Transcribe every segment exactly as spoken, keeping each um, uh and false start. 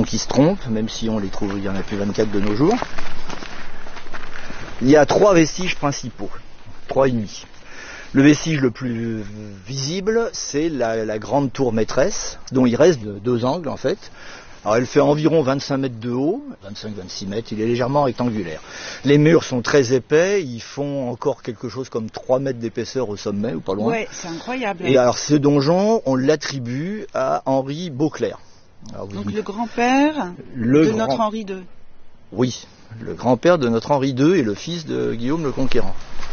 qui se trompent, même si on les trouve, il y en a plus vingt-quatre de nos jours. Il y a trois vestiges principaux, trois et demi. Le vestige le plus visible, c'est la, la grande tour maîtresse, dont il reste deux angles en fait. Alors elle fait environ vingt-cinq mètres de haut, vingt-cinq à vingt-six mètres, il est légèrement rectangulaire. Les murs sont très épais, ils font encore quelque chose comme trois mètres d'épaisseur au sommet, ou pas loin. Ouais, c'est incroyable. Et alors ce donjon, on l'attribue à Henri Beauclerc. Alors, Donc vous... le grand-père le de grand... notre Henri deux. Oui, le grand-père de notre Henri deux et le fils de Guillaume le Conquérant.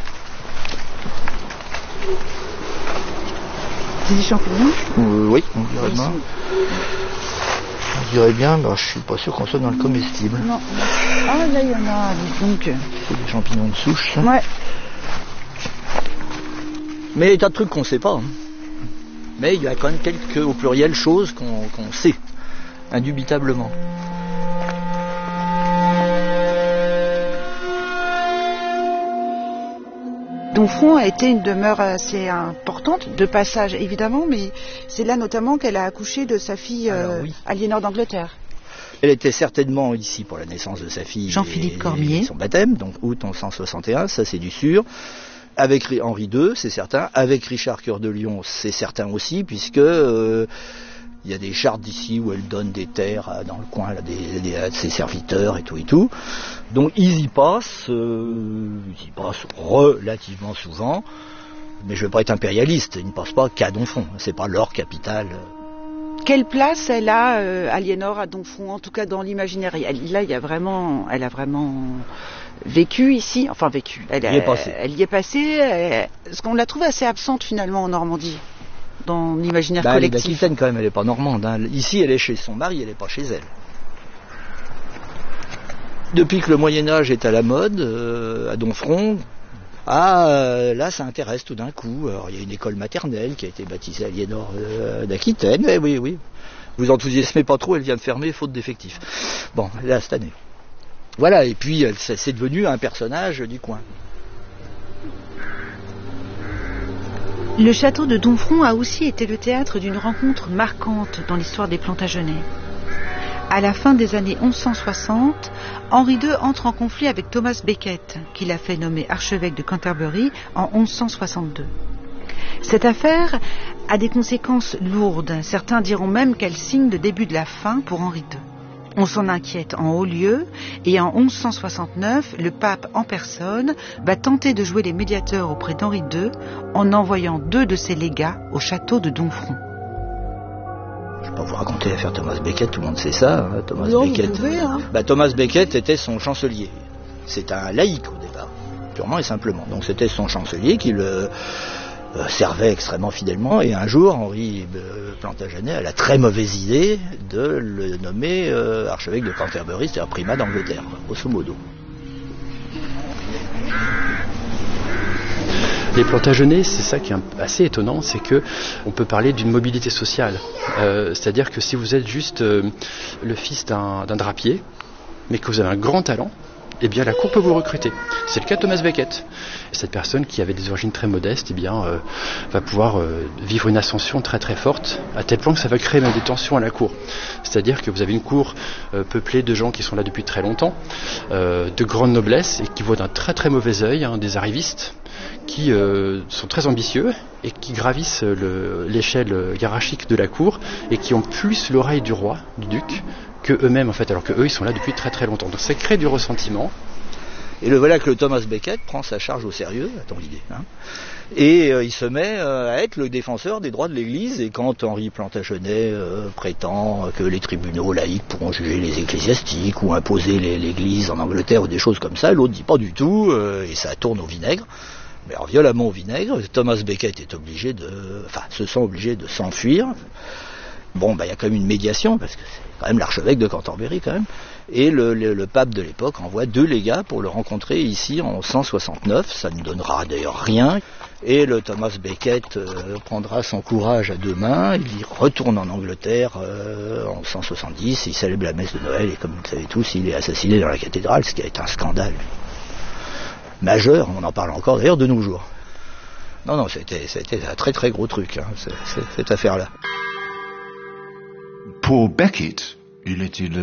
C'est des champignons euh, Oui, on dirait bien. On dirait bien, bah, je suis pas sûr qu'on soit dans le comestible. Non. Ah là il y en a, dis donc. C'est des champignons de souche. Ça. Ouais. Mais il y a tas de trucs qu'on sait pas. Hein. Mais il y a quand même quelques, au pluriel, choses qu'on, qu'on sait, indubitablement. Domfront a été une demeure assez importante, de passage évidemment, mais c'est là notamment qu'elle a accouché de sa fille euh, oui. Aliénor d'Angleterre. Elle était certainement ici pour la naissance de sa fille Jean-Philippe Cormier. Et son baptême, donc août mille cent soixante et un, ça c'est du sûr. Avec Henri deux, c'est certain. Avec Richard Cœur de Lion, c'est certain aussi, puisque euh, il y a des chartes d'ici où elle donne des terres euh, dans le coin là, des, des, de ses serviteurs et tout et tout. Donc ils y passent, euh, ils y passent relativement souvent. Mais je ne veux pas être impérialiste, ils ne passent pas qu'à Domfront, c'est pas leur capitale. Quelle place elle a, euh, Aliénor, à Domfront, en tout cas dans l'imaginaire? Là, il y a vraiment, elle a vraiment vécu ici, enfin vécu. Elle, y est passée. elle y est passée. Elle, parce qu'on l'a trouvée assez absente finalement en Normandie, dans l'imaginaire bah, collectif. Elle est d'Aquitaine quand même, elle n'est pas normande. Hein. Ici, elle est chez son mari, elle n'est pas chez elle. Depuis que le Moyen-Âge est à la mode, euh, à Domfront, ah, euh, là, ça intéresse tout d'un coup. Alors, il y a une école maternelle qui a été baptisée Aliénor euh, d'Aquitaine. Eh oui, oui. Vous enthousiasmez pas trop, elle vient de fermer, faute d'effectifs. Bon, là, cette année. Voilà, et puis, elle, c'est devenu un personnage du coin. Le château de Domfront a aussi été le théâtre d'une rencontre marquante dans l'histoire des Plantagenets. À la fin des années onze cent soixante, Henri deux entre en conflit avec Thomas Becket, qui l'a fait nommer archevêque de Canterbury en onze cent soixante-deux. Cette affaire a des conséquences lourdes. Certains diront même qu'elle signe le début de la fin pour Henri deux. On s'en inquiète en haut lieu et en onze cent soixante-neuf, le pape en personne va tenter de jouer les médiateurs auprès d'Henri deux en envoyant deux de ses légats au château de Domfront. Je ne vais pas vous raconter l'affaire Thomas Becket, tout le monde sait ça. Hein, Thomas non, Becket. Vous pouvez, hein. Bah, Thomas Becket était son chancelier. C'est un laïc au départ, purement et simplement. Donc c'était son chancelier qui le euh, servait extrêmement fidèlement. Et un jour, Henri euh, Plantagenet a la très mauvaise idée de le nommer euh, archevêque de Canterbury, c'est-à-dire primat d'Angleterre, grosso modo. Les Plantagenets, c'est ça qui est assez étonnant, c'est que on peut parler d'une mobilité sociale. Euh, c'est-à-dire que si vous êtes juste euh, le fils d'un, d'un drapier, mais que vous avez un grand talent, eh bien la cour peut vous recruter. C'est le cas de Thomas Becket. Cette personne qui avait des origines très modestes, eh bien euh, va pouvoir euh, vivre une ascension très très forte, à tel point que ça va créer même des tensions à la cour. C'est-à-dire que vous avez une cour euh, peuplée de gens qui sont là depuis très longtemps, euh, de grande noblesse et qui voient d'un très très mauvais œil hein, des arrivistes qui euh, sont très ambitieux et qui gravissent le, l'échelle hiérarchique de la cour et qui ont plus l'oreille du roi, du duc, que eux-mêmes en fait, alors que eux ils sont là depuis très très longtemps. Donc ça crée du ressentiment. Et le voilà que le Thomas Becket prend sa charge au sérieux, attends l'idée, hein, et euh, il se met euh, à être le défenseur des droits de l'Église. Et quand Henri Plantagenet euh, prétend que les tribunaux laïcs pourront juger les ecclésiastiques ou imposer les, l'Église en Angleterre ou des choses comme ça, l'autre dit pas du tout, euh, et ça tourne au vinaigre. Mais alors violemment au vinaigre, Thomas Becket est obligé de, enfin, se sent obligé de s'enfuir. Bon, bah, il y a quand même une médiation, parce que c'est quand même l'archevêque de Canterbury, quand même. Et le, le, le pape de l'époque envoie deux légats pour le rencontrer ici en cent soixante-neuf. Ça ne donnera d'ailleurs rien. Et le Thomas Becket euh, prendra son courage à deux mains. Il retourne en Angleterre euh, en cent soixante-dix. Il célèbre la messe de Noël. Et comme vous le savez tous, il est assassiné dans la cathédrale, ce qui a été un scandale majeur. On en parle encore d'ailleurs de nos jours. Non, non, c'était, c'était un très très gros truc, hein, c'est, c'est, cette affaire-là. Pour Becket, il était le